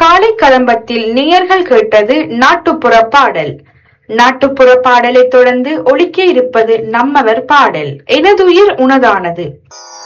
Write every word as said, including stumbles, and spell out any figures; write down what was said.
காலை கதம்பத்தில் நேயர்கள் கேட்டது நாட்டுப்புற பாடல். நாட்டுப்புற பாடலை தொடர்ந்து ஒலிக்க இருப்பது நம்மவர் பாடல். எனதுயிர் உனதானது.